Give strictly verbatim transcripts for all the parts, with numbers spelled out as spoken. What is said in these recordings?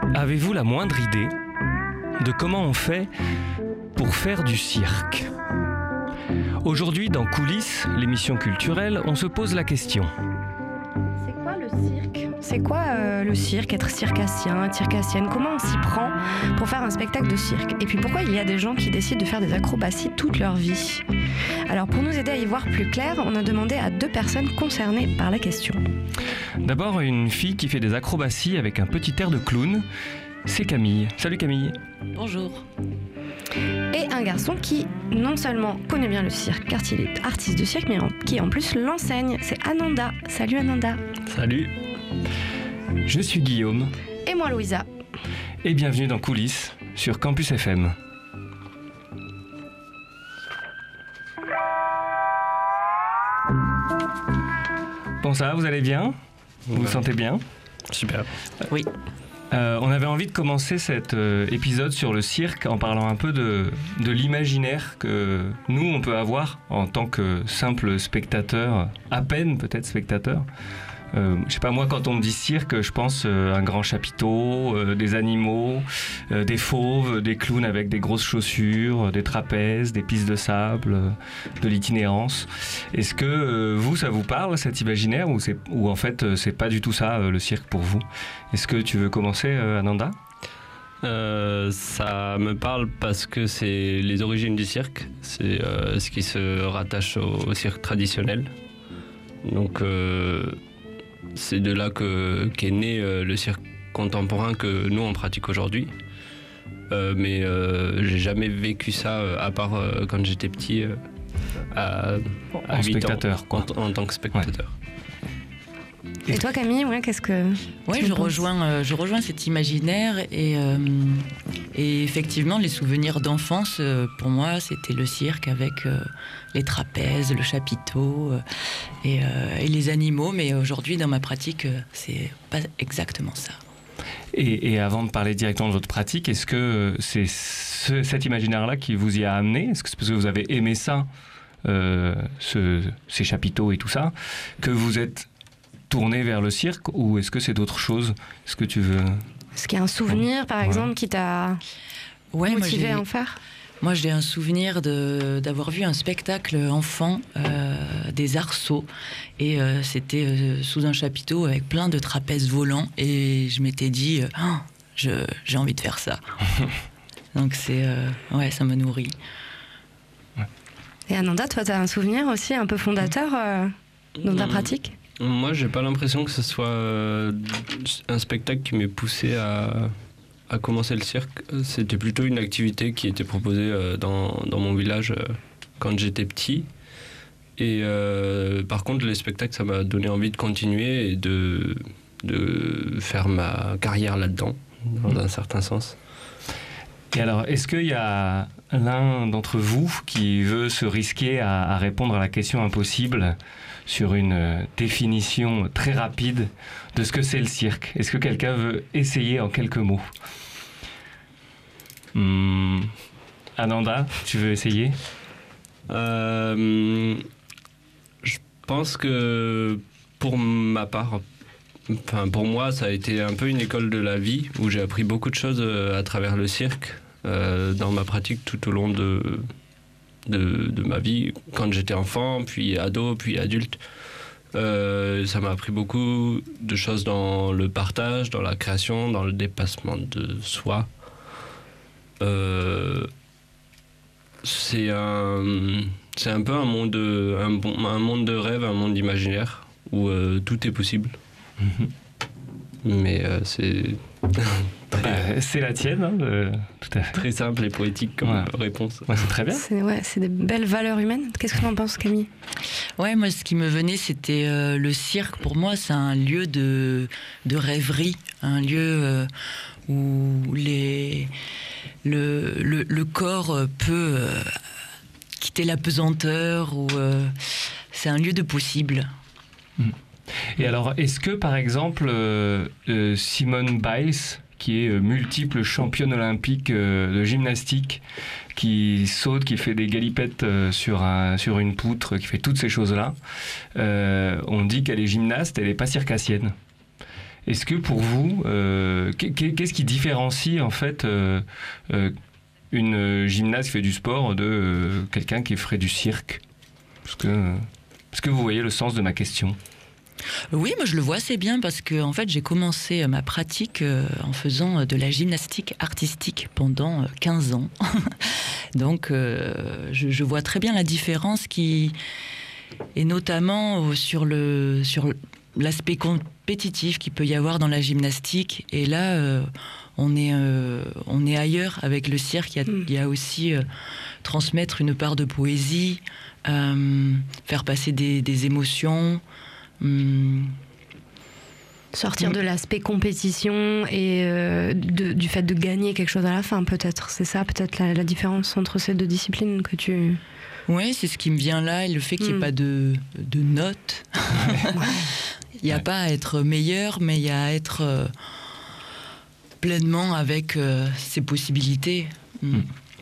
Avez-vous la moindre idée de comment on fait pour faire du cirque ? Aujourd'hui, dans Coulisses, l'émission culturelle, on se pose la question. C'est quoi le cirque ? C'est quoi euh, le cirque, être circassien, circassienne ? Comment on s'y prend pour faire un spectacle de cirque ? Et puis pourquoi il y a des gens qui décident de faire des acrobaties toute leur vie ? Alors pour nous aider à y voir plus clair, on a demandé à deux personnes concernées par la question. D'abord, une fille qui fait des acrobaties avec un petit air de clown, c'est Camille. Salut Camille. Bonjour. Et un garçon qui non seulement connaît bien le cirque, car il est artiste de cirque, mais en, qui en plus l'enseigne, c'est Ananda. Salut Ananda. Salut. Je suis Guillaume. Et moi Louisa. Et bienvenue dans Coulisses sur Campus F M. Bon, ça va, vous allez bien ? Vous vous sentez bien ? Super. Oui. Euh, on avait envie de commencer cet euh, épisode sur le cirque en parlant un peu de, de l'imaginaire que nous, on peut avoir en tant que simple spectateur, à peine peut-être spectateur. Euh, je sais pas, moi, quand on me dit cirque, je pense euh, un grand chapiteau, euh, des animaux, euh, des fauves, des clowns avec des grosses chaussures, des trapèzes, des pistes de sable, euh, de l'itinérance. Est-ce que euh, vous, ça vous parle, cet imaginaire, ou, c'est, ou en fait, euh, c'est pas du tout ça, euh, le cirque pour vous ? Est-ce que tu veux commencer, euh, Ananda ? Euh, ça me parle parce que c'est les origines du cirque, c'est euh, ce qui se rattache au, au cirque traditionnel. Donc euh, c'est de là que, qu'est né euh, le cirque contemporain que nous on pratique aujourd'hui. Euh, mais euh, j'ai jamais vécu ça euh, à part euh, quand j'étais petit, euh, à, à en huit spectateur, ans, quoi. en, en tant que spectateur. Et toi Camille, ouais, qu'est-ce que Oui, tu je penses ? rejoins, euh, je rejoins cet imaginaire et, euh, et effectivement, les souvenirs d'enfance, euh, pour moi, c'était le cirque avec euh, les trapèzes, le chapiteau euh, et, euh, et les animaux. Mais aujourd'hui, dans ma pratique, euh, c'est pas exactement ça. Et, et avant de parler directement de votre pratique, est-ce que c'est ce, cet imaginaire-là qui vous y a amené ? Est-ce que c'est parce que vous avez aimé ça, euh, ce, ces chapiteaux et tout ça, que vous êtes tourné vers le cirque, ou est-ce que c'est d'autres choses ? Est-ce que tu veux... Est-ce qu'il y a un souvenir, par Ouais. exemple, qui t'a Ouais, moi, motivé j'ai, à en faire ? moi, j'ai un souvenir de, d'avoir vu un spectacle enfant euh, des arceaux. Et euh, c'était euh, sous un chapiteau avec plein de trapèzes volants. Et je m'étais dit, euh, oh, je, j'ai envie de faire ça. Donc, c'est, euh, ouais, ça m'a nourri. Et Ananda, toi, t'as un souvenir aussi un peu fondateur euh, dans ta Mmh. pratique ? Moi, j'ai pas l'impression que ce soit euh, un spectacle qui m'ait poussé à, à commencer le cirque. C'était plutôt une activité qui était proposée euh, dans, dans mon village euh, quand j'étais petit. Et euh, par contre, les spectacles, ça m'a donné envie de continuer et de, de faire ma carrière là-dedans, dans mmh. un certain sens. Et alors, est-ce qu'il y a l'un d'entre vous qui veut se risquer à, à répondre à la question impossible sur une définition très rapide de ce que c'est le cirque ? Est-ce que quelqu'un veut essayer en quelques mots ? Hum, Ananda, tu veux essayer ? euh, Je pense que pour ma part, enfin pour moi, ça a été un peu une école de la vie où j'ai appris beaucoup de choses à travers le cirque. Euh, dans ma pratique tout au long de, de, de ma vie, quand j'étais enfant, puis ado, puis adulte. Euh, ça m'a appris beaucoup de choses dans le partage, dans la création, dans le dépassement de soi. Euh, c'est, un, c'est un peu un monde, un, bon, un monde de rêve, un monde imaginaire, où euh, tout est possible. Mm-hmm. Mais euh, c'est... Bah, c'est la tienne, hein, de... tout à fait. Très simple et poétique comme ouais. réponse. Ouais, c'est très bien. C'est, ouais, c'est des belles valeurs humaines. Qu'est-ce que tu en penses, Camille ? Ouais, moi, ce qui me venait, c'était euh, le cirque. Pour moi, c'est un lieu de, de rêverie, un lieu euh, où les, le, le, le corps peut euh, quitter la pesanteur, où euh, c'est un lieu de possible. Mmh. Et alors, est-ce que, par exemple, euh, euh, Simone Biles, qui est euh, multiple championne olympique euh, de gymnastique, qui saute, qui fait des galipettes euh, sur, un, sur une poutre, qui fait toutes ces choses-là, euh, on dit qu'elle est gymnaste, elle n'est pas circassienne. Est-ce que pour vous, euh, qu'est-ce qui différencie en fait euh, euh, une gymnaste qui fait du sport de euh, quelqu'un qui ferait du cirque? Est-ce que, est-ce que vous voyez le sens de ma question? Oui, moi je le vois assez bien parce que en fait j'ai commencé ma pratique euh, en faisant de la gymnastique artistique pendant quinze ans. Donc euh, je, je vois très bien la différence qui est notamment sur le sur l'aspect compétitif qu'il peut y avoir dans la gymnastique. Et là euh, on est euh, on est ailleurs avec le cirque. Il y a, il y a aussi euh, transmettre une part de poésie, euh, faire passer des, des émotions. Hum. Sortir de l'aspect compétition et euh, de, du fait de gagner quelque chose à la fin, peut-être. C'est ça, peut-être, la, la différence entre ces deux disciplines que tu... Oui, c'est ce qui me vient là, et le fait qu'il n'y ait mm. pas de, de notes. Il n'y a ouais. pas à être meilleur, mais il y a à être euh, pleinement avec euh, ses possibilités. Mm. Mm.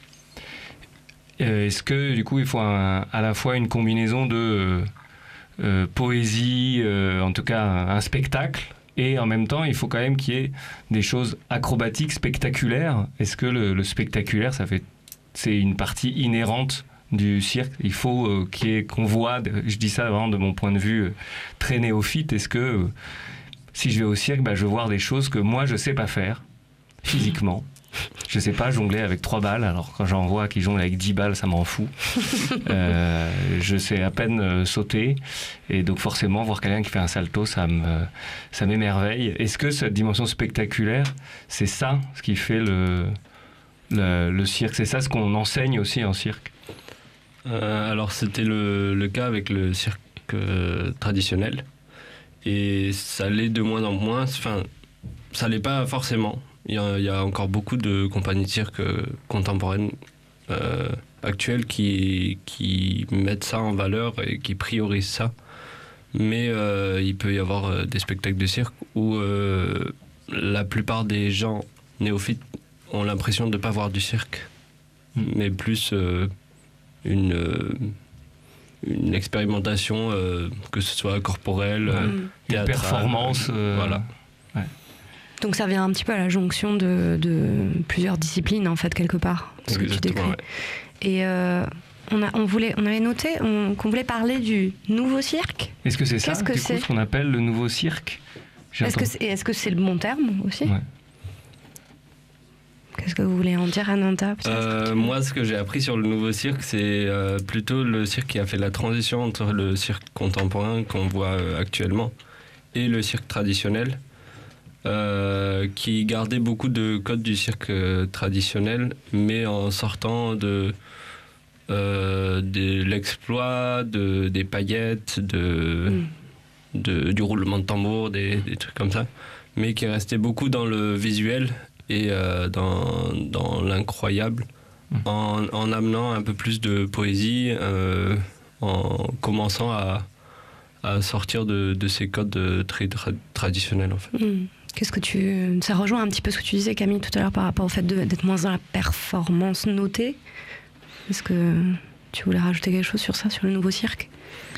Euh, est-ce que, du coup, il faut un, à la fois une combinaison de... Euh, Euh, poésie, euh, en tout cas un spectacle, et en même temps il faut quand même qu'il y ait des choses acrobatiques, spectaculaires. Est-ce que le, le spectaculaire, ça fait, c'est une partie inhérente du cirque? Il faut euh, qu'il y ait, qu'on voit, je dis ça vraiment de mon point de vue euh, très néophyte, est-ce que euh, si je vais au cirque, bah, je veux voir des choses que moi je sais pas faire physiquement? Je sais pas jongler avec trois balles, alors quand j'en vois qui jonglent avec dix balles, ça m'en fout. Euh, je sais à peine euh, sauter, et donc forcément voir quelqu'un qui fait un salto, ça me, ça m'émerveille. Est-ce que cette dimension spectaculaire, c'est ça ce qui fait le, le, le cirque? C'est ça ce qu'on enseigne aussi en cirque? euh, Alors c'était le, le cas avec le cirque euh, traditionnel, et ça l'est de moins en moins. Enfin, ça l'est pas forcément. Il y, a, il y a encore beaucoup de compagnies de cirque contemporaines euh, actuelles qui, qui mettent ça en valeur et qui priorisent ça. Mais euh, il peut y avoir des spectacles de cirque où euh, la plupart des gens néophytes ont l'impression de ne pas voir du cirque, mmh. mais plus euh, une, euh, une expérimentation, euh, que ce soit corporelle, mmh. euh, théâtrale, une performance. Euh, voilà. Ouais. Donc ça vient un petit peu à la jonction de, de plusieurs disciplines, en fait, quelque part, ce que tu décris. Ouais. Et euh, on, a, on, voulait, on avait noté on, qu'on voulait parler du nouveau cirque. Est-ce que c'est ça, Qu'est-ce que du c'est coup, ce qu'on appelle le nouveau cirque? Est-ce que, c'est, est-ce que c'est le bon terme aussi? Ouais. Qu'est-ce que vous voulez en dire, Ananta? euh, Moi, ce que j'ai appris sur le nouveau cirque, c'est euh, plutôt le cirque qui a fait la transition entre le cirque contemporain qu'on voit euh, actuellement et le cirque traditionnel. Euh, qui gardait beaucoup de codes du cirque euh, traditionnel, mais en sortant de, euh, de l'exploit, de, des paillettes, de, mm. de, du roulement de tambour, des, des trucs comme ça, mais qui restait beaucoup dans le visuel et euh, dans, dans l'incroyable, mm. en, en amenant un peu plus de poésie, euh, en commençant à, à sortir de, de ces codes très tra- traditionnels en fait. Mm. Qu'est-ce que tu... Ça rejoint un petit peu ce que tu disais, Camille, tout à l'heure par rapport au fait de, d'être moins dans la performance notée. Est-ce que tu voulais rajouter quelque chose sur ça, sur le nouveau cirque?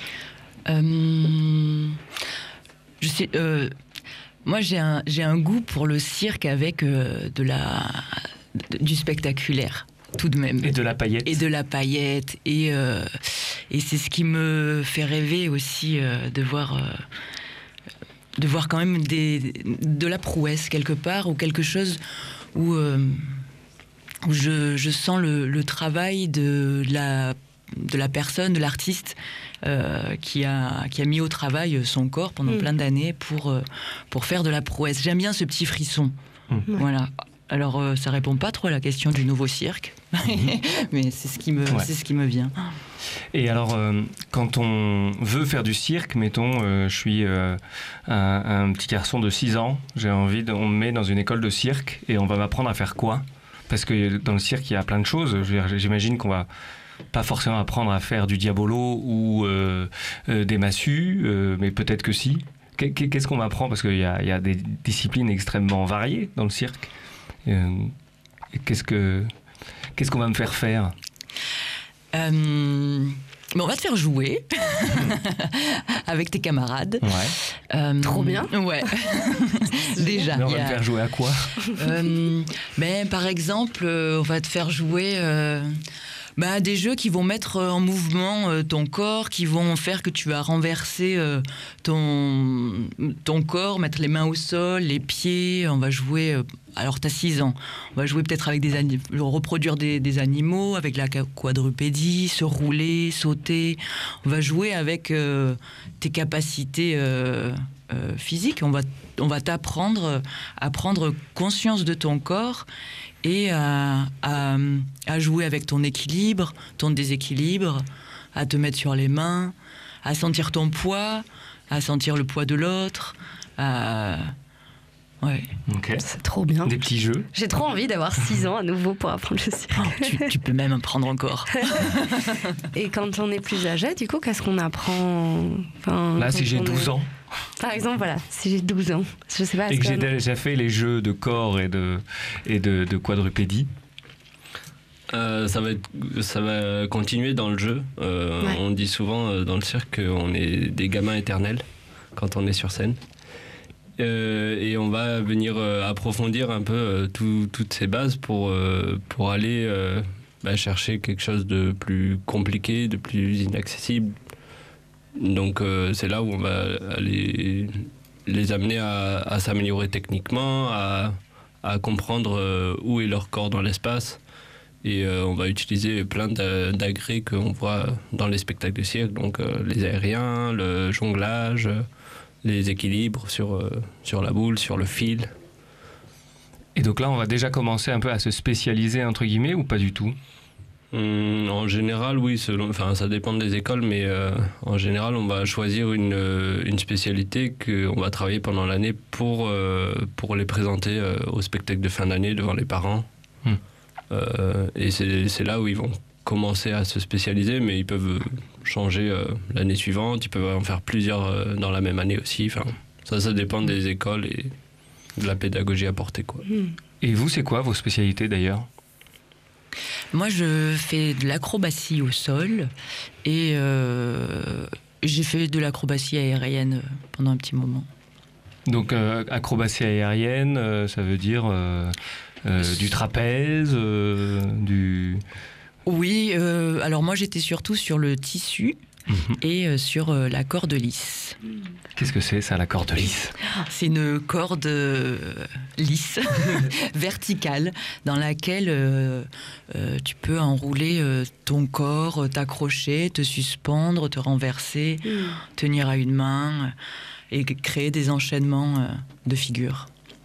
euh, je sais, euh, Moi, j'ai un, j'ai un goût pour le cirque avec euh, de la, de, du spectaculaire, tout de même. Et de la paillette. Et de la paillette. Et, euh, et c'est ce qui me fait rêver aussi euh, de voir... Euh, de voir quand même des, de la prouesse quelque part, ou quelque chose où, euh, où je, je sens le, le travail de la, de la personne, de l'artiste euh, qui, a, qui a mis au travail son corps pendant mmh. plein d'années pour, euh, pour faire de la prouesse. J'aime bien ce petit frisson. Mmh. Voilà. Alors, euh, ça répond pas trop à la question du nouveau cirque, mmh. mais c'est ce qui me, ouais. c'est ce qui me vient. Et alors, euh, quand on veut faire du cirque, mettons, euh, je suis euh, un, un petit garçon de six ans, j'ai envie, de, on me met dans une école de cirque et on va m'apprendre à faire quoi? Parce que dans le cirque, il y a plein de choses. Je veux dire, j'imagine qu'on va pas forcément apprendre à faire du diabolo ou euh, euh, des massues, euh, mais peut-être que si. Qu'est-ce qu'on m'apprend? Parce qu'il y a, il y a des disciplines extrêmement variées dans le cirque. Euh, qu'est-ce que, qu'est-ce qu'on va me faire faire? Euh, mais on va te faire jouer avec tes camarades. Ouais. Euh, Trop bien. Ouais. Déjà. Mais on il va y te a- faire jouer à quoi? Euh, ben, par exemple, euh, on va te faire jouer euh, ben, des jeux qui vont mettre en mouvement euh, ton corps, qui vont faire que tu vas renverser euh, ton, ton corps, mettre les mains au sol, les pieds. On va jouer. Euh, alors, tu as six ans. On va jouer peut-être avec des animaux, reproduire des, des animaux, avec la quadrupédie, se rouler, sauter. On va jouer avec euh, tes capacités euh, euh, physiques. On va on va t'apprendre à prendre conscience de ton corps et à, à, à jouer avec ton équilibre, ton déséquilibre, à te mettre sur les mains, à sentir ton poids, à sentir le poids de l'autre. À... Ouais. Ok. C'est trop bien. Des petits jeux. J'ai trop envie d'avoir six ans à nouveau pour apprendre le cirque. Oh, tu, tu peux même apprendre encore. Et quand on est plus âgé, du coup, qu'est-ce qu'on apprend enfin, Là, quand si j'ai on douze est- ans Par exemple, voilà, si j'ai douze ans, je sais pas. et est-ce que j'ai qu'un- déjà fait les jeux de corps et de, et de, de quadrupédie, Euh, ça, va être, ça va continuer dans le jeu. Euh, Ouais. On dit souvent euh, dans le cirque qu'on est des gamins éternels quand on est sur scène. Euh, et on va venir euh, approfondir un peu euh, tout- toutes ces bases pour, euh, pour aller euh, bah, chercher quelque chose de plus compliqué, de plus inaccessible. Donc euh, c'est là où on va aller les amener à, à s'améliorer techniquement, à, à comprendre euh, où est leur corps dans l'espace. Et euh, on va utiliser plein d'a- d'agrès qu'on voit dans les spectacles de cirque, donc euh, les aériens, le jonglage, euh, les équilibres sur, euh, sur la boule, sur le fil. et donc là, on va déjà commencer un peu à se spécialiser, entre guillemets, ou pas du tout? Hum, en général, oui, selon, enfin, ça dépend des écoles, mais euh, en général, on va choisir une, euh, une spécialité qu'on va travailler pendant l'année pour, euh, pour les présenter euh, au spectacle de fin d'année devant les parents. Hmm. Euh, et c'est c'est là où ils vont commencer à se spécialiser, mais ils peuvent changer euh, l'année suivante, ils peuvent en faire plusieurs euh, dans la même année aussi. Enfin, ça, ça dépend des écoles et de la pédagogie apportée, quoi. Hmm. Et vous, c'est quoi vos spécialités d'ailleurs? Moi, je fais de l'acrobatie au sol et euh, j'ai fait de l'acrobatie aérienne pendant un petit moment. Donc euh, acrobatie aérienne, euh, ça veut dire euh, euh, du trapèze, euh, du... Oui, euh, alors moi j'étais surtout sur le tissu Mhm. et euh, sur euh, la corde lisse. Qu'est-ce que c'est ça, la corde lisse? C'est une corde euh, lisse, verticale, dans laquelle euh, euh, tu peux enrouler euh, ton corps, euh, t'accrocher, te suspendre, te renverser, Hmm. tenir à une main euh, et créer des enchaînements euh, de figures.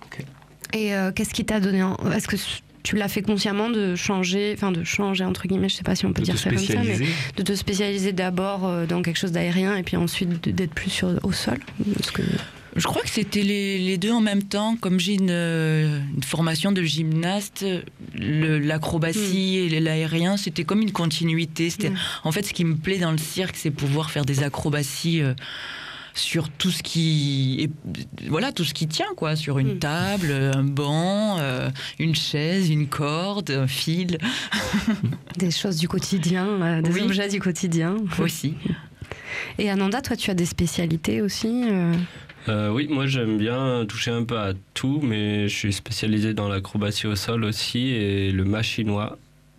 Et euh, qu'est-ce qui t'a donné en... Est-ce que tu l'as fait consciemment de changer, enfin de changer entre guillemets, je sais pas si on peut De dire te ça comme ça, mais spécialiser? de te spécialiser d'abord euh, dans quelque chose d'aérien et puis ensuite de- d'être plus sur, au sol. Parce que... Je crois que c'était les, les deux en même temps. Comme j'ai une, euh, une formation de gymnaste, le- l'acrobatie et l'aérien, c'était comme une continuité. C'était, Mm. En fait, ce qui me plaît dans le cirque, c'est pouvoir faire des acrobaties euh, sur tout ce qui, est- voilà, tout ce qui tient, quoi, sur une Mm. table, un banc, euh, une chaise, une corde, un fil Des choses du quotidien, euh, des Oui. objets du quotidien. aussi. Et Ananda, toi, tu as des spécialités aussi euh, Euh, oui, moi j'aime bien toucher un peu à tout, mais je suis spécialisé dans l'acrobatie au sol aussi et le mât chinois,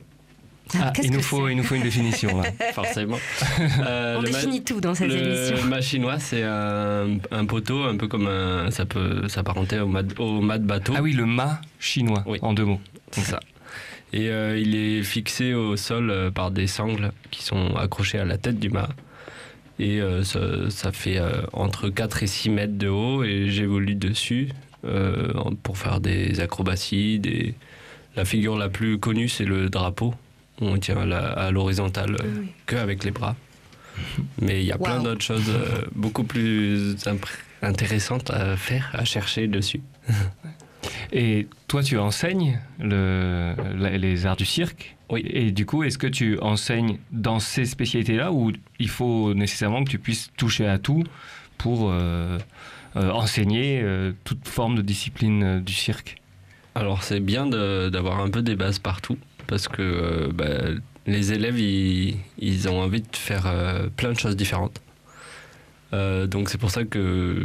Ah, qu'est-ce il nous que faut, c'est il nous faut une définition là. forcément. Euh, On le mât- définit tout dans cette le émission. mât chinois, c'est un, un poteau, un peu comme un, ça peut s'apparenter au mât, au mât de bateau. Ah oui, le mât chinois, Oui. en deux mots. C'est ça. Et euh, il est fixé au sol euh, par des sangles qui sont accrochées à la tête du mât. Et euh, ça, ça fait euh, entre quatre et six mètres de haut et j'évolue dessus euh, en- pour faire des acrobaties. Des... La figure la plus connue, c'est le drapeau. On tient à la- à l'horizontale euh, Oui. qu'avec les bras. Mais il y a plein Wow. d'autres choses euh, beaucoup plus impré- intéressantes à faire, à chercher dessus. Et toi, tu enseignes le, la- les arts du cirque. Oui. Et du coup, est-ce que tu enseignes dans ces spécialités-là ou il faut nécessairement que tu puisses toucher à tout pour euh, euh, enseigner euh, toute forme de discipline euh, du cirque? Alors c'est bien de- d'avoir un peu des bases partout parce que euh, bah, les élèves ils, ils ont envie de faire euh, plein de choses différentes. Euh, donc c'est pour ça que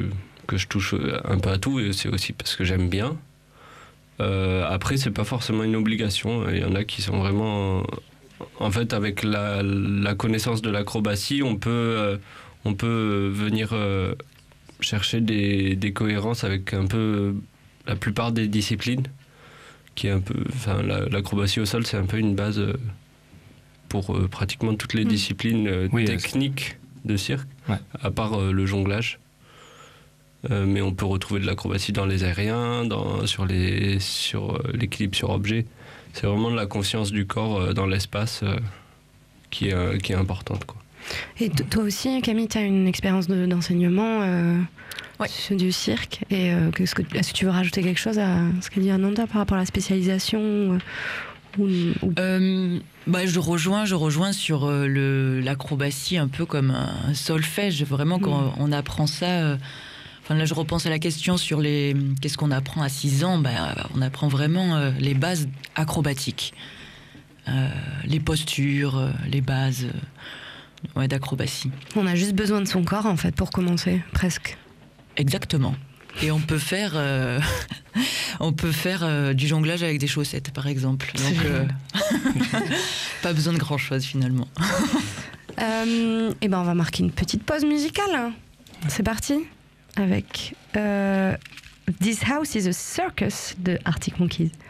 que je touche un peu à tout, et c'est aussi parce que j'aime bien. Euh, après, c'est pas forcément une obligation. Il y en a qui sont vraiment... En fait, avec la, la connaissance de l'acrobatie, on peut, euh, on peut venir euh, chercher des, des cohérences avec un peu la plupart des disciplines. Qui est un peu, enfin, la, l'acrobatie au sol, c'est un peu une base pour euh, pratiquement toutes les mmh. disciplines euh, oui, techniques de cirque, ouais. à part euh, le jonglage. Euh, mais on peut retrouver de l'acrobatie dans les aériens, dans, sur, les, sur euh, l'équilibre sur objet. C'est vraiment de la conscience du corps euh, dans l'espace euh, qui, est, euh, qui est importante, quoi. Et t- toi aussi, Camille, tu as une expérience de, d'enseignement euh, ouais. du cirque. Et, euh, est-ce, que, est-ce que tu veux rajouter quelque chose à ce qu'a dit Ananda par rapport à la spécialisation euh, ou, ou... Euh, bah, je rejoins, je rejoins sur euh, le, l'acrobatie un peu comme un solfège. Vraiment, quand mmh. on apprend ça... Euh, Enfin, là, je repense à la question sur les qu'est-ce qu'on apprend à six ans. Ben, on apprend vraiment euh, les bases acrobatiques, euh, les postures, euh, les bases euh, ouais, d'acrobatie. On a juste besoin de son corps, en fait, pour commencer, presque. Exactement. Et on peut faire, euh, on peut faire euh, du jonglage avec des chaussettes, par exemple. Donc, euh, pas besoin de grand-chose, finalement. euh, et ben, on va marquer une petite pause musicale. C'est parti. Avec euh, This House is a Circus de Arctic Monkeys.